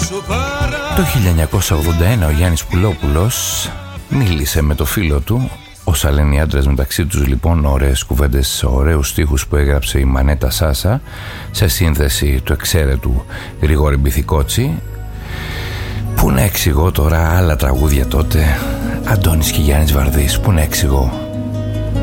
Το 1981 ο Γιάννης Πουλόπουλος μίλησε με το φίλο του. Όσα λένε οι άντρες μεταξύ τους λοιπόν, ωραίες κουβέντες, ωραίους στίχους που έγραψε η Μανέτα Σάσα σε σύνθεση του εξαίρετου Γρηγόρη Μπιθικότσι. Πού να εξηγώ τώρα άλλα τραγούδια τότε, Αντώνης και Γιάννης Βαρδής, πού να εξηγώ.